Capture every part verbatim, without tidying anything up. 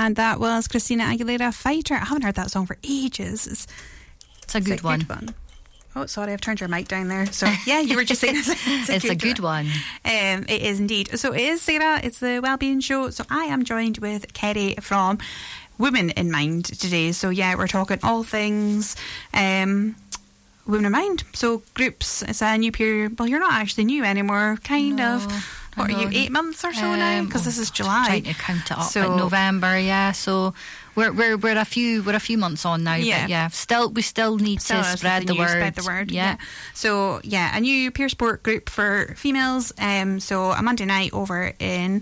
and that was Christina Aguilera, Fighter. I haven't heard that song for ages. It's, it's a good it's a one. Good one. Oh, sorry, I've turned your mic down there. So, yeah, you were just saying it's, it's, a, it's good a good one. one. Um, it is indeed. So, it is Sarah, it's the Wellbeing Show. So, I am joined with Kerry from Women in Mind today. So, yeah, we're talking all things um, Women in Mind. So, groups, it's a new period. Well, you're not actually new anymore, kind no, of. What are you, eight months or so um, now? Because this is July. Trying to count it up. So, like November, yeah. So we're we're we're a few we're a few months on now. Yeah, but yeah. Still, we still need still to spread the word. Spread the word. Yeah. yeah. So yeah, a new peer support group for females. Um. So a Monday night over in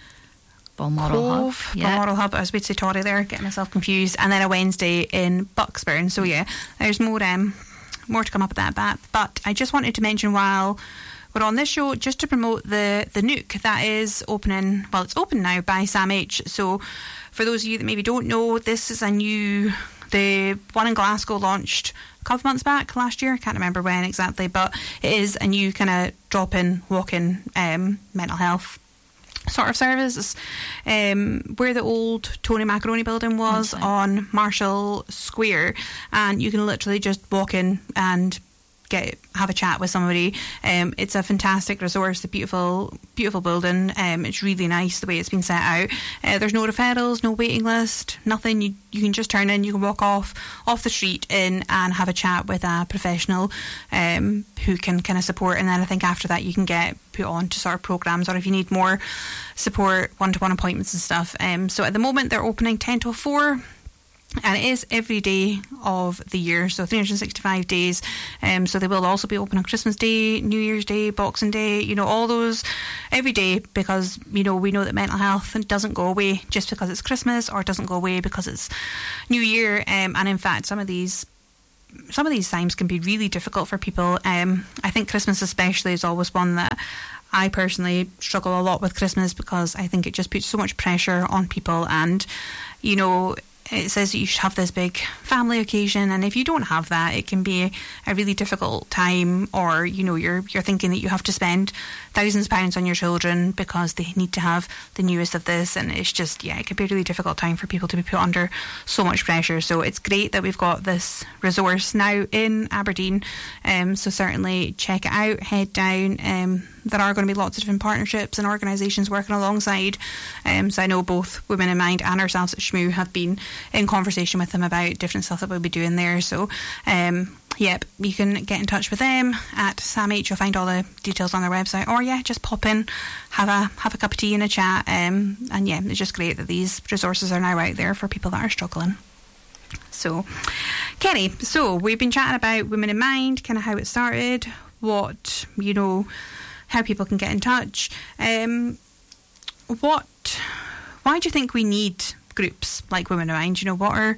Balmoral Cove, Hub. Yeah. Balmoral Hub. I was about to say Tory there, getting myself confused. And then a Wednesday in Bucksburn. So yeah, there's more um more to come up with that. But but I just wanted to mention while we're on this show, just to promote the, the Nook that is opening, well, it's open now by Sam H. So for those of you that maybe don't know, this is a new, the one in Glasgow launched a couple of months back last year. I can't remember when exactly, but it is a new kind of drop-in, walk-in um, mental health sort of service. Um, where the old Tony Macaroni building was on Marshall Square, and you can literally just walk in and Get, have a chat with somebody. Um, it's a fantastic resource, a beautiful beautiful building. Um, it's really nice the way it's been set out. Uh, there's no referrals, no waiting list, nothing. You, you can just turn in, you can walk off off the street in and have a chat with a professional um, who can kind of support, and then I think after that you can get put on to sort of programmes, or if you need more support, one-to-one appointments and stuff. Um, so at the moment they're opening ten till four. And it is every day of the year, so three hundred sixty-five days. Um, so they will also be open on Christmas Day, New Year's Day, Boxing Day, you know, all those every day, because, you know, we know that mental health doesn't go away just because it's Christmas, or it doesn't go away because it's New Year. Um, and in fact, some of these some of these times can be really difficult for people. Um, I think Christmas especially is always one that I personally struggle a lot with Christmas, because I think it just puts so much pressure on people, and, you know, it says that you should have this big family occasion, and if you don't have that, it can be a really difficult time. Or, you know, you're you're thinking that you have to spend thousands of pounds on your children because they need to have the newest of this, and it's just, yeah, it could be a really difficult time for people to be put under so much pressure. So it's great that we've got this resource now in Aberdeen. Um, so certainly check it out, head down. Um, there are going to be lots of different partnerships and organisations working alongside. Um, so I know both Women in Mind and ourselves at Shmoo have been in conversation with them about different stuff that we'll be doing there. So um, yep, you can get in touch with them at Sam H. You'll find all the details on their website, or yeah, just pop in, have a have a cup of tea and a chat. Um, and yeah, it's just great that these resources are now out there for people that are struggling. So, Kerry, so we've been chatting about Women in Mind, kind of how it started, what, you know, how people can get in touch. Um, what, why do you think we need groups like Women in Mind? You know, what are,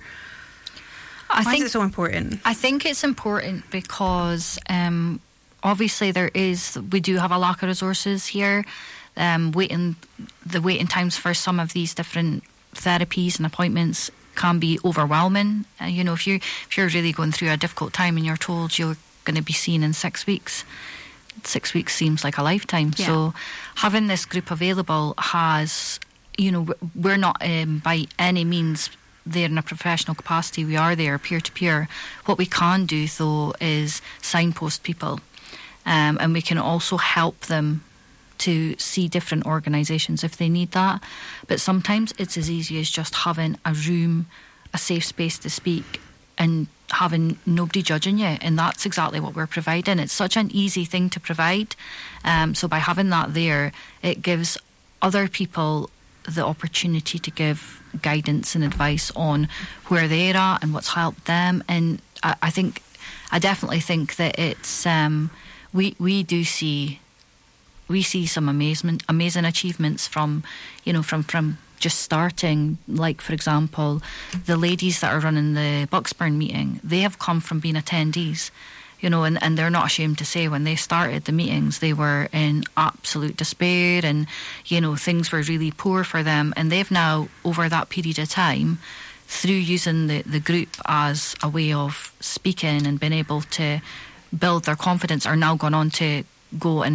I why think, is it so important? I think it's important because um, obviously there is, we do have a lack of resources here. Um, waiting, the waiting times for some of these different therapies and appointments can be overwhelming. Uh, you know, if you if you're really going through a difficult time and you're told you're going to be seen in six weeks. Six weeks seems like a lifetime. Yeah. So having this group available has, you know, we're not um, by any means there in a professional capacity. We are there peer-to-peer. What we can do, though, is signpost people. Um, and we can also help them to see different organisations if they need that. But sometimes it's as easy as just having a room, a safe space to speak, and having nobody judging you, and that's exactly what we're providing. It's such an easy thing to provide, um, so by having that there, it gives other people the opportunity to give guidance and advice on where they're at and what's helped them. And I, I think I definitely think that it's um, we we do see we see some amazement amazing achievements from you know from from just starting. Like, for example, the ladies that are running the Bucksburn meeting, they have come from being attendees, you know, and, and they're not ashamed to say when they started the meetings they were in absolute despair, and, you know, things were really poor for them, and they've now, over that period of time, through using the, the group as a way of speaking and being able to build their confidence, are now gone on to go and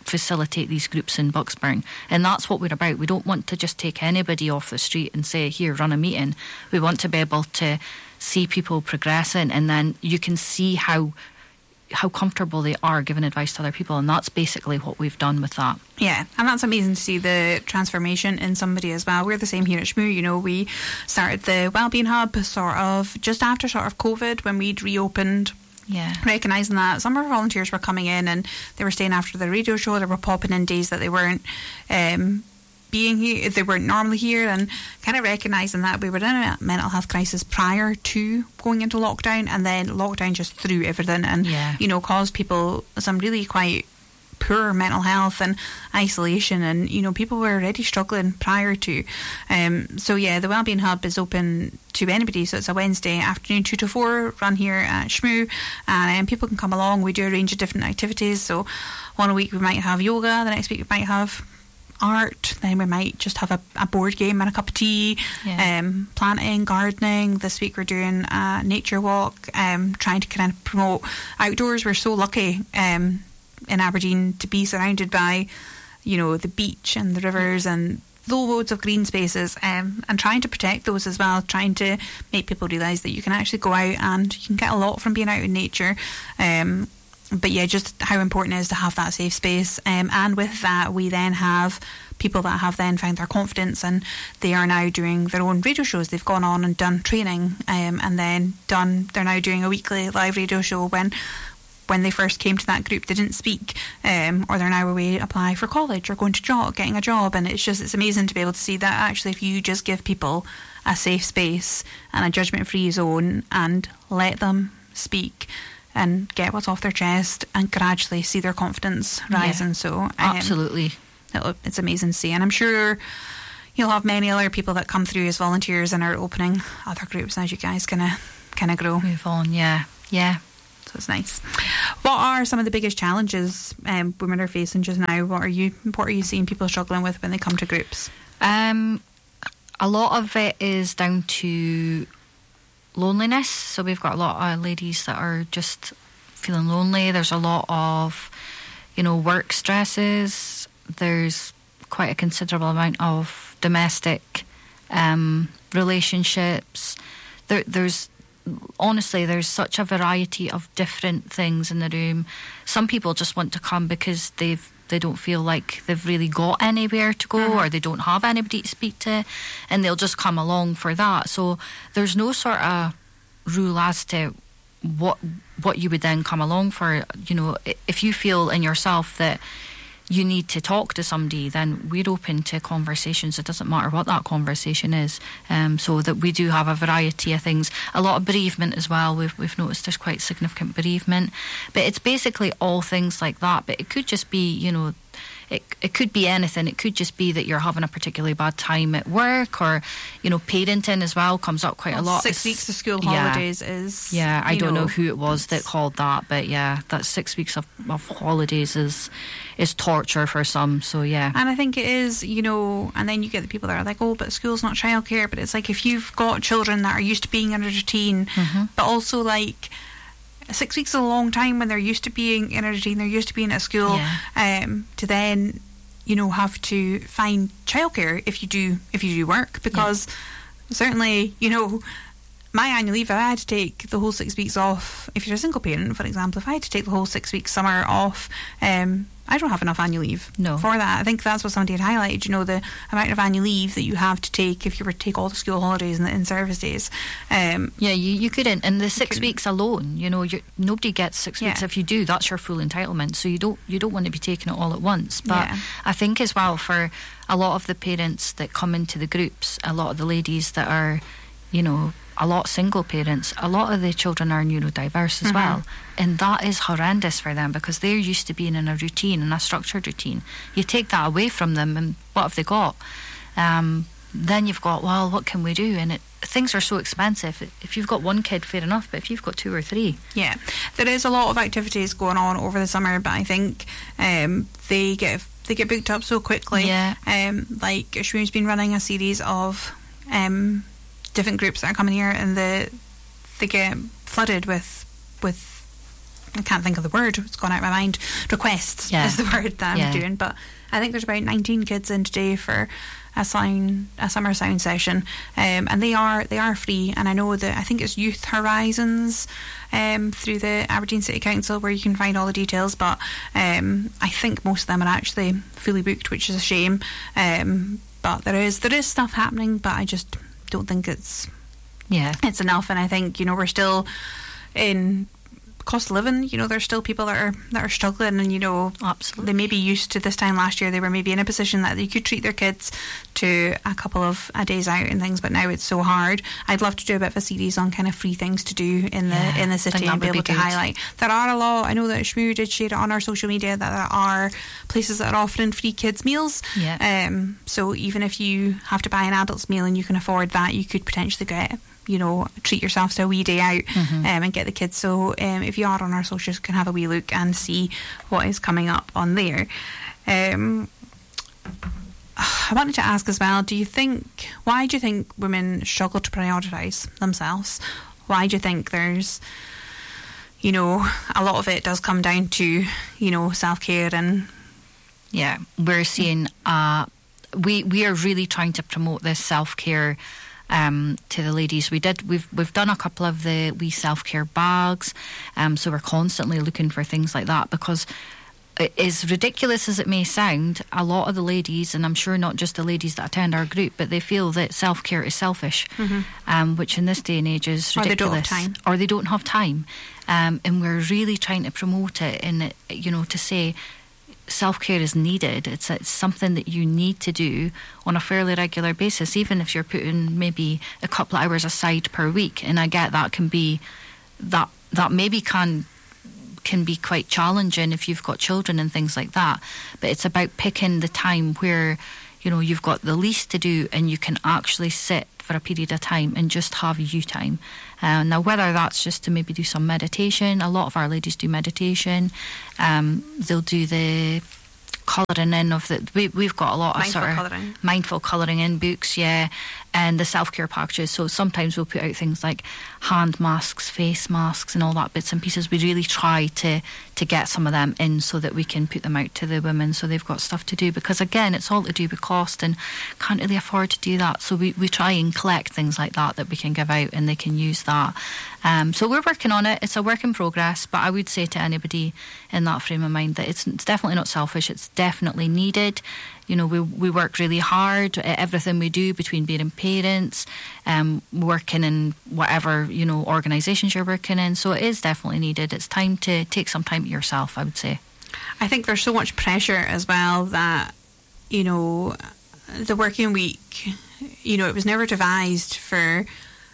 facilitate these groups in Bucksburn, and that's what we're about. We don't want to just take anybody off the street and say, here, run a meeting. We want to be able to see people progressing, and then you can see how how comfortable they are giving advice to other people, and that's basically what we've done with that. Yeah, and that's amazing to see the transformation in somebody as well. We're the same here at Shmoo. You know, we started the Wellbeing Hub sort of just after sort of COVID, when we'd reopened. Yeah. Recognising that some of our volunteers were coming in and they were staying after the radio show. They were popping in days that they weren't um, being here, they weren't normally here, and kind of recognising that we were in a mental health crisis prior to going into lockdown, and then lockdown just threw everything and yeah. you know, caused people some really quite poor mental health and isolation, and you know, people were already struggling prior to. Um, so yeah, the Wellbeing Hub is open to anybody. So it's a Wednesday afternoon, two to four, run here at Shmoo, and um, people can come along. We do a range of different activities. So one week we might have yoga, the next week we might have art, then we might just have a, a board game and a cup of tea. Yeah. um, planting, gardening. This week we're doing a nature walk, um, trying to kind of promote outdoors. We're so lucky um, in Aberdeen to be surrounded by, you know, the beach and the rivers and loads of green spaces, um, and trying to protect those as well, trying to make people realise that you can actually go out and you can get a lot from being out in nature. Um, but yeah, just how important it is to have that safe space. Um, and with that, we then have people that have then found their confidence, and they are now doing their own radio shows. They've gone on and done training, um, and then done, they're now doing a weekly live radio show. When when they first came to that group, they didn't speak, um, or they're now away to apply for college or going to job, getting a job. And it's just, it's amazing to be able to see that actually if you just give people a safe space and a judgment-free zone and let them speak and get what's off their chest and gradually see their confidence rising. Yeah, so um, absolutely, it's amazing to see. And I'm sure you'll have many other people that come through as volunteers and are opening other groups as you guys kind of kind of grow. Move on, yeah, yeah. So it's nice. What are some of the biggest challenges um, women are facing just now? What are you What are you seeing people struggling with when they come to groups? Um, a lot of it is down to loneliness. So we've got a lot of ladies that are just feeling lonely. There's a lot of, you know, work stresses. There's quite a considerable amount of domestic um, relationships. There, there's honestly, there's such a variety of different things in the room. Some people just want to come because they've they don't feel like they've really got anywhere to go, mm-hmm. or they don't have anybody to speak to, and they'll just come along for that. So there's no sort of rule as to what what you would then come along for. You know, if you feel in yourself that you need to talk to somebody, then we're open to conversations. It doesn't matter what that conversation is. Um, so that we do have a variety of things. A lot of bereavement as well. We've we've noticed there's quite significant bereavement, but it's basically all things like that. But it could just be, you know, it it could be anything. It could just be that you're having a particularly bad time at work, or, you know, parenting as well comes up quite well, a lot. Six it's, weeks of school yeah, holidays is yeah. I don't know, know who it was that called that, but yeah, that six weeks of, of holidays is is torture for some. So yeah, and I think it is, you know. And then you get the people that are like, oh, but school's not childcare. But it's like, if you've got children that are used to being in a routine, mm-hmm. but also like, six weeks is a long time when they're used to being in a routine, they're used to being at school, yeah. um, to then, you know, have to find childcare if you do if you do work, because yeah. certainly, you know, my annual leave, if I had to take the whole six weeks off, if you're a single parent, for example, if I had to take the whole six weeks summer off, um, I don't have enough annual leave no. for that. I think that's what somebody had highlighted, you know, the amount of annual leave that you have to take if you were to take all the school holidays and the in-service days. Um, yeah, you, you couldn't. And the six weeks alone, you know, you're, nobody gets six yeah. weeks. If you do, that's your full entitlement. So you don't you don't want to be taking it all at once. But yeah. I think as well, for a lot of the parents that come into the groups, a lot of the ladies that are, you know, a lot single parents, a lot of the children are neurodiverse as mm-hmm. well, and that is horrendous for them, because they're used to being in a routine, in a structured routine. You take that away from them, and what have they got? Um, then you've got, well, what can we do? And it, things are so expensive. If you've got one kid, fair enough, but if you've got two or three, yeah, there is a lot of activities going on over the summer, but I think um, they get they get booked up so quickly. Yeah, um, like Shmoo's been running a series of um. different groups that are coming here, and the they get flooded with with I can't think of the word, it's gone out of my mind. Requests yeah. is the word that I'm yeah. doing. But I think there's about nineteen kids in today for a sound a summer sound session, um, and they are they are free. And I know that I think it's Youth Horizons um, through the Aberdeen City Council where you can find all the details. But um, I think most of them are actually fully booked, which is a shame. Um, but there is there is stuff happening, but I just don't think it's yeah it's enough. And I think, you know, we're still in cost of living, you know, there's still people that are that are struggling, and, you know, absolutely, they may be used to this time last year, they were maybe in a position that they could treat their kids to a couple of a days out and things, but now it's so hard. I'd love to do a bit of a series on kind of free things to do in the yeah, in the city and be able be to good. highlight. There are a lot, I know that Shmoo did share it on our social media, that there are places that are offering free kids meals. Yeah. Um, so even if you have to buy an adult's meal and you can afford that, you could potentially get, you know, treat yourself to a wee day out, mm-hmm. um, and get the kids. So um, if you are on our socials, you can have a wee look and see what is coming up on there. Um, I wanted to ask as well, do you think, why do you think women struggle to prioritise themselves? Why do you think there's, you know, a lot of it does come down to, you know, self-care and... Yeah, we're seeing, uh, we, we are really trying to promote this self-care Um, to the ladies. We did. We've we've done a couple of the wee self care bags. Um, so we're constantly looking for things like that, because, as ridiculous as it may sound, a lot of the ladies, and I'm sure not just the ladies that attend our group, but they feel that self care is selfish, mm-hmm. um, which in this day and age is ridiculous. Or they don't have time. Or they don't have time. Um, and we're really trying to promote it, and, you know, to say, self-care is needed. It's, it's something that you need to do on a fairly regular basis, even if you're putting maybe a couple of hours aside per week. And I get that can be that that maybe can can be quite challenging if you've got children and things like that. But it's about picking the time where, you know, you've got the least to do and you can actually sit for a period of time and just have you time. Uh, now, whether that's just to maybe do some meditation, a lot of our ladies do meditation. Um, they'll do the colouring in of the... We, we've got a lot of mindful sort of colouring. mindful colouring in books, yeah, and the self-care packages. So sometimes we'll put out things like hand masks, face masks and all that bits and pieces. We really try to, to get some of them in so that we can put them out to the women so they've got stuff to do, because again, it's all to do with cost and can't really afford to do that. So we, we try and collect things like that that we can give out and they can use that. Um, so we're working on it. It's a work in progress, but I would say to anybody in that frame of mind that it's, it's definitely not selfish. It's definitely needed. You know, we we work really hard at everything we do, between being parents, um, working in whatever, you know, organisations you're working in. So it is definitely needed. It's time to take some time to yourself, I would say. I think there's so much pressure as well that, you know, the working week, you know, it was never devised for,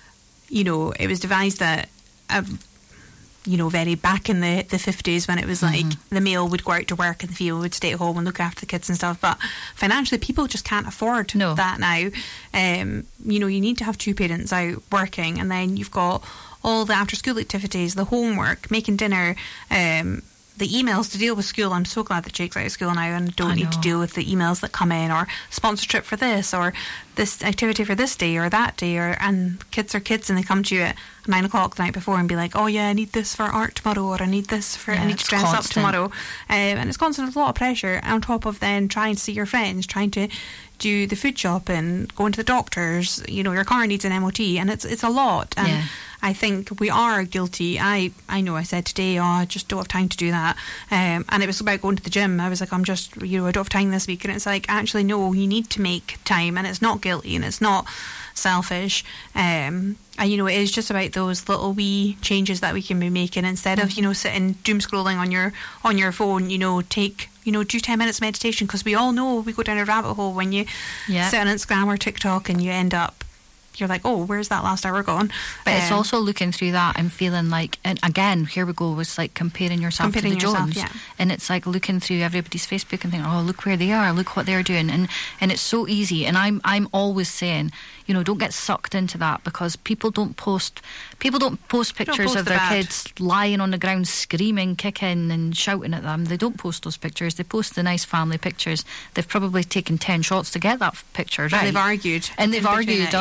you know, it was devised that, um, you know, very back in the, the fifties when it was like mm-hmm. the male would go out to work and the female would stay at home and look after the kids and stuff. But financially, people just can't afford no. that now. Um, you know, you need to have two parents out working, and then you've got all the after school activities, the homework, making dinner, um, the emails to deal with school. I'm so glad that Jake's out of school now and don't need to deal with the emails that come in, or sponsor trip for this, or this activity for this day or that day, or and kids are kids and they come to you at nine o'clock the night before and be like, oh yeah, I need this for art tomorrow, or I need this for yeah, I need to dress constant. up tomorrow, um, and it's constant. There's a lot of pressure on top of then trying to see your friends, trying to do the food shop and going to the doctors. You know, your car needs an M O T, and it's it's a lot. And yeah. I think we are guilty. I, I know I said today, oh, I just don't have time to do that. Um, and it was about going to the gym. I was like, I'm just, you know, I don't have time this week. And it's like, actually, no, you need to make time. And it's not guilty and it's not selfish. Um, and, you know, it is just about those little wee changes that we can be making instead mm-hmm. of, you know, sitting doom scrolling on your, on your phone. You know, take, you know, do ten minutes meditation, because we all know we go down a rabbit hole when you yeah. sit on Instagram or TikTok and you end up, you're like, oh, where's that last hour gone? But um, it's also looking through that and feeling like, and again, here we go, it's like comparing yourself comparing to the yourself, Jones. Yeah. And it's like looking through everybody's Facebook and thinking, oh, look where they are, look what they're doing. And and it's so easy. And I'm I'm always saying, you know, don't get sucked into that, because people don't post people don't post pictures don't post of the their bad. kids lying on the ground screaming, kicking and shouting at them. They don't post those pictures. They post the nice family pictures. They've probably taken ten shots to get that picture right. And they've argued. And they've argued it, up yeah. to, to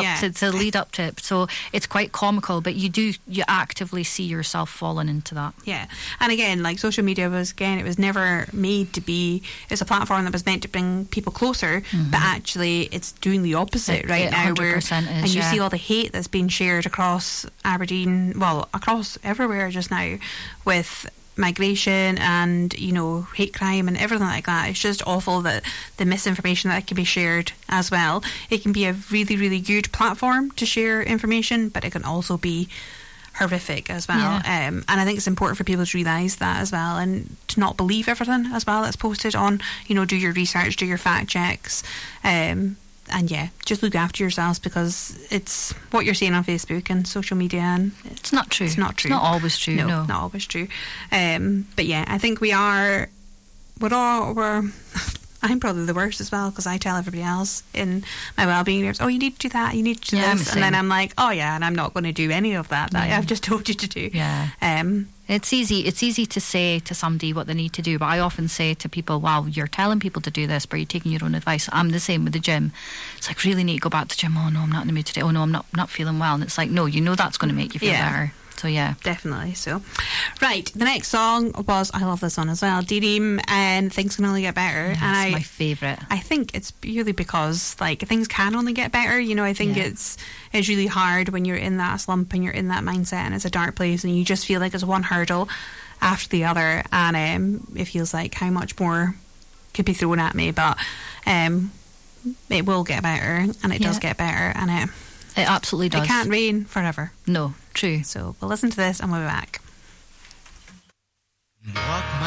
the lead up to it. So it's quite comical, but you do you actively see yourself falling into that. Yeah, and again, like social media was again, it was never made to be. It's a platform that was meant to bring people closer, mm-hmm. but actually, it's doing the opposite it, right it now. Where is, and you yeah. see all the hate that's being shared across Aberdeen, well, across everywhere just now, with migration and, you know, hate crime and everything like that. It's just awful that the misinformation that can be shared as well. It can be a really, really good platform to share information, but it can also be horrific as well. Yeah. Um, and I think it's important for people to realise that as well, and to not believe everything as well that's posted on, you know, do your research, do your fact checks. Um, and yeah, just look after yourselves, because it's what you're seeing on Facebook and social media, and it's, it's not true. It's not true. It's not always true. No, no. not always true. Um, but yeah, I think we are. We're all. We're. I'm probably the worst as well, because I tell everybody else in my wellbeing groups, oh, you need to do that, you need to do yeah, this, and then I'm like, oh yeah, and I'm not going to do any of that that yeah. I've just told you to do. Yeah. Um, It's easy. It's easy to say to somebody what they need to do, but I often say to people, "Wow, you're telling people to do this, but you're taking your own advice." I'm the same with the gym. It's like, really need to go back to the gym. Oh no, I'm not in the mood today. Oh no, I'm not not feeling well. And it's like, no, you know that's going to make you feel yeah. better. So yeah, definitely. So, right, the next song was, I love this one as well, Deedeem, and Things Can Only Get Better. Yeah, and it's I, my favourite. I think it's purely because like things can only get better. You know, I think yeah. it's it's really hard when you're in that slump and you're in that mindset and it's a dark place and you just feel like it's one hurdle after the other, and um, it feels like how much more could be thrown at me, but um, it will get better, and it yeah. does get better, and it it absolutely does. It can't rain forever. No, true. So we'll listen to this and we'll be back. Walk